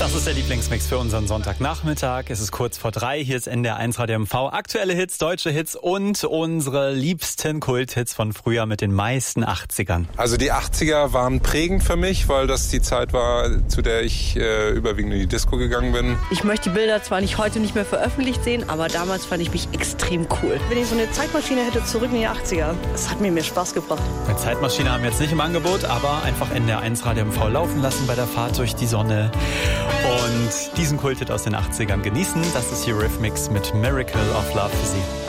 Das ist der Lieblingsmix für unseren Sonntagnachmittag. Es ist kurz vor 3. Hier ist NDR1 Radio MV. Aktuelle Hits, deutsche Hits und unsere liebsten Kulthits von früher mit den meisten 80ern. Also die 80er waren prägend für mich, weil das die Zeit war, zu der ich überwiegend in die Disco gegangen bin. Ich möchte die Bilder zwar heute nicht mehr veröffentlicht sehen, aber damals fand ich mich extrem cool. Wenn ich so eine Zeitmaschine hätte, zurück in die 80er, das hat mir mehr Spaß gebracht. Eine Zeitmaschine haben wir jetzt nicht im Angebot, aber einfach NDR1 Radio MV laufen lassen bei der Fahrt durch die Sonne. Und diesen Kulthit aus den 80ern genießen. Das ist Eurythmics mit Miracle of Love für Sie.